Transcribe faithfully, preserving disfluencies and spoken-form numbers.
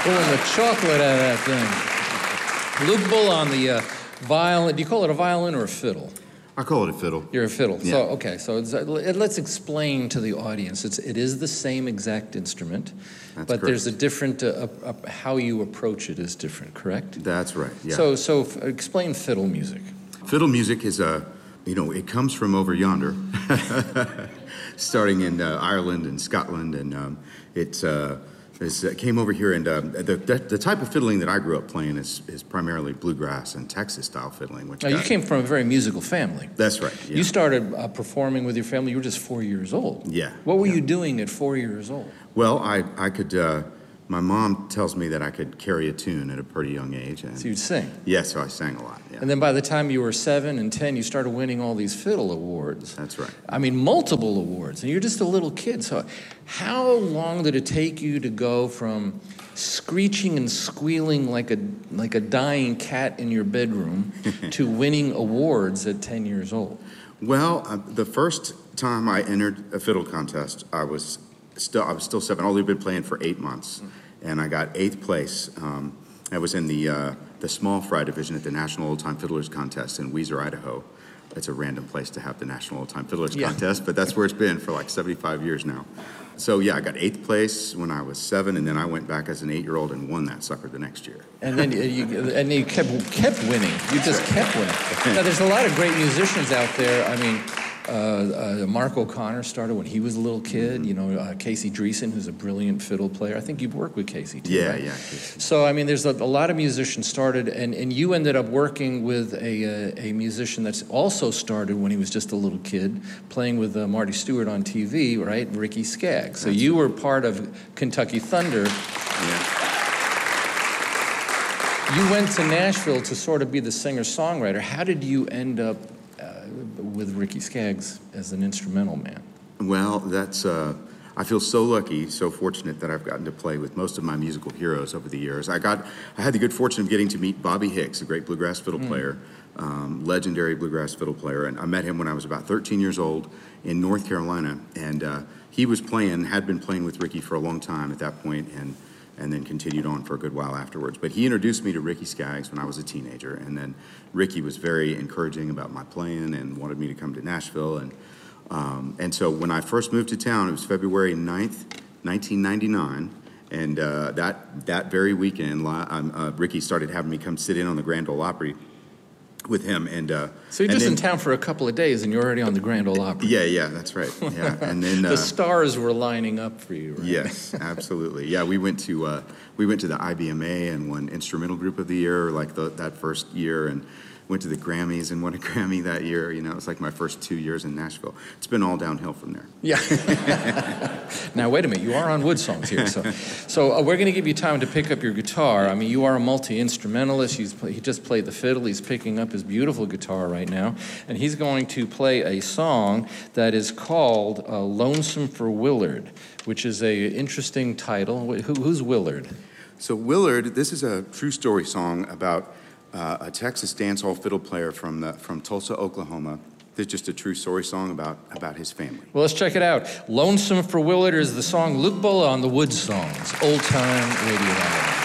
Pulling the chocolate out of that thing. Luke Bull on the uh, violin. Do you call it a violin or a fiddle? I call it a fiddle. You're a fiddle. Yeah. So, okay, so it's, uh, let's explain to the audience. It's, it is the same exact instrument, That's but correct. there's a different, uh, uh, how you approach it is different, correct? That's right, yeah. So, so f- explain fiddle music. Fiddle music is a, you know, it comes from over yonder, starting in uh, Ireland and Scotland, and um, it's, uh, it's, it came over here, and um, the, the the type of fiddling that I grew up playing is, is primarily bluegrass and Texas-style fiddling. Which Now, you got- came from a very musical family. That's right, yeah. You started uh, performing with your family, you were just four years old. Yeah, What were yeah. you doing at four years old? Well, I, I could, uh, my mom tells me that I could carry a tune at a pretty young age. And So you'd sing. yeah, so I sang a lot, yeah. And then by the time you were seven and ten, you started winning all these fiddle awards. That's right. I mean, multiple awards, and you're just a little kid. So how long did it take you to go from screeching and squealing like a like a dying cat in your bedroom to winning awards at ten years old? Well, uh, the first time I entered a fiddle contest, I was still I was still seven. I'd only been playing for eight months, and I got eighth place. Um, I was in the uh, the small fry division at the National Old Time Fiddlers Contest in Weiser, Idaho. It's a random place to have the National Old Time Fiddlers Yeah. Contest, but that's where it's been for like seventy-five years now. So yeah, I got eighth place when I was seven, and then I went back as an eight-year-old and won that sucker the next year. And then you, you and you kept kept winning. You just kept winning. Now, there's a lot of great musicians out there. I mean, uh, uh, Mark O'Connor started when he was a little kid. Mm-hmm. You know, uh, Casey Dreesen, who's a brilliant fiddle player. I think you've worked with Casey too. Yeah, right? yeah. So I mean, there's a, a lot of musicians started, and, and you ended up working with a uh, a musician that's also started when he was just a little kid, playing with uh, Marty Stewart on T V, right? Ricky Skaggs. So That's you were part of Kentucky Thunder. Yeah. You went to Nashville to sort of be the singer-songwriter. How did you end up uh, with Ricky Skaggs as an instrumental man? Well, that's, uh, I feel so lucky, so fortunate that I've gotten to play with most of my musical heroes over the years. I got, I had the good fortune of getting to meet Bobby Hicks, a great bluegrass fiddle Mm. player, um, legendary bluegrass fiddle player, and I met him when I was about thirteen years old in North Carolina, and uh, he was playing, had been playing with Ricky for a long time at that point, and and then continued on for a good while afterwards. But he introduced me to Ricky Skaggs when I was a teenager, and then Ricky was very encouraging about my playing and wanted me to come to Nashville. And um, and so when I first moved to town, it was February ninth, nineteen ninety-nine, and uh, that that very weekend, li- um, uh, Ricky started having me come sit in on the Grand Ole Opry with him. And uh, So you're and just then, in town for a couple of days, and you're already on the Grand Ole Opry. Yeah, yeah, that's right. Yeah, and then The uh, stars were lining up for you, right? Yes, absolutely. Yeah, we went to uh, we went to the I B M A and won Instrumental Group of the Year, like the, that first year, and went to the Grammys and won a Grammy that year. You know, it was like my first two years in Nashville. It's been all downhill from there. Yeah. Now, wait a minute. You are on Wood Songs here. So so uh, we're going to give you time to pick up your guitar. I mean, you are a multi-instrumentalist. He's, he just played the fiddle. He's picking up his beautiful guitar right now. And he's going to play a song that is called uh, Lonesome for Willard, which is a interesting title. Who, who's Willard? So Willard, this is a true story song about uh, a Texas dancehall fiddle player from the from Tulsa, Oklahoma. It's just a true story song about about his family. Well, let's check it out. Lonesome for Willard is the song Luke Bulla on the Wood Songs, Old Time Radio Hour.